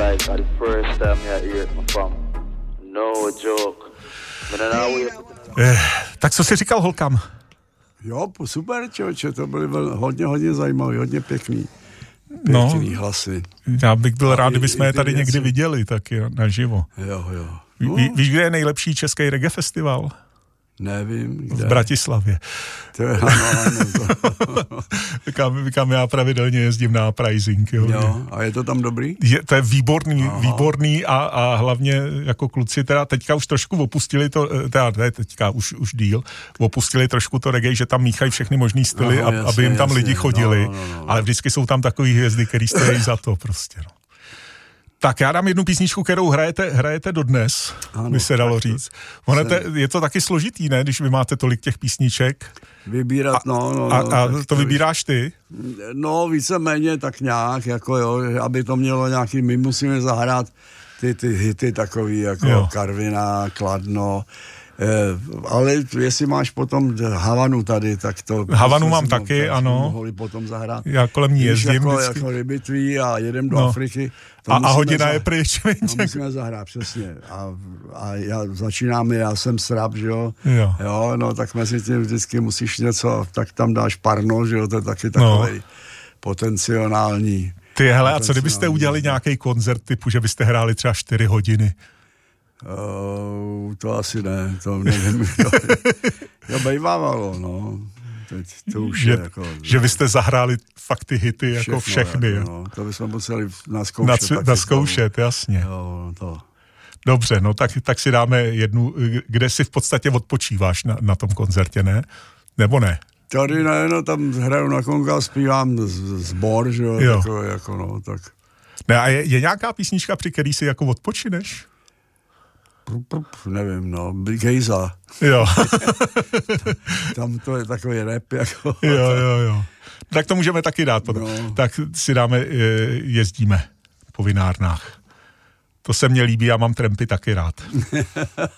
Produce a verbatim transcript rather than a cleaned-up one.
like at the first time I hear it, my fam. No joke. Eh, tak co jsi říkal holkám? Jo, super, člověče, to byly hodně, hodně zajímavý, hodně pěkný. Pěkný no, hlasy. Já bych byl rád, kdyby jsme je tady někdy viděli, tak jo, naživo. Jo, jo. No. Ví, víš, kde je nejlepší český reggae festival? Nevím, kde. V Bratislavě. To je, ano, ano. Vykám, vykám, já pravidelně jezdím na Uprising. Jo, jo, a je to tam dobrý? Je, to je výborný, Aha. výborný a, a hlavně jako kluci teda teďka už trošku opustili to, teda ne, teďka už, už díl, opustili trošku to reggae, že tam míchají všechny možný styly, Aha, jasně, aby jim tam jasně. lidi chodili, no, no, no, no. ale vždycky jsou tam takový hvězdy, který stojí za to prostě, no. Tak já dám jednu písničku, kterou hrajete, hrajete dodnes, ano, by se dalo říct. Ono jsem... je to taky složitý, ne, když vy máte tolik těch písniček. Vybírat, a, no, no. A, a to, to vybíráš ty? No, víceméně tak nějak, jako jo, aby to mělo nějaký, my musíme zahrát ty, ty hity takový, jako jo. Karviná, Kladno, Eh, ale jestli máš potom Havanu tady, tak to... Havanu mám taky, ano. Mohli potom zahrát. Já kolem ní jezdím jako, vždycky. Jako rybitví a jedem do no. Afriky. A, a hodina za... je pryč. To musíme zahrát, přesně. A, a já začínáme, já jsem srab, že jo? jo. Jo, no tak mezi tím vždycky musíš něco, tak tam dáš parno, že jo? To je taky takovej no. potenciální. Ty, hele, a co kdybyste udělali nějaký koncert typu, že byste hráli třeba čtyři hodiny? Uh, to asi ne, to nevím. Jo, bejvávalo, no. Teď to už že, je jako... Že vy jste zahráli fakt ty hity všechno, jako všechny. Jako, no, to bychom museli naskoušet. Na, naskoušet, jasně. Jo, to. Dobře, no tak, tak si dáme jednu, kde si v podstatě odpočíváš na, na tom koncertě, ne? Nebo ne? Tady ne, no tam hraju na konga, zpívám sbor, že jo, jo. Takové, jako no, tak. Ne, a je, je nějaká písnička, při který si jako odpočineš? Nevím, no, Gejza. Jo. Tam to je takový rap, jako. Jo, jo, jo. Tak to můžeme taky dát potom. No. Tak si dáme, jezdíme po vinárnách. To se mně líbí, já mám trampy taky rád.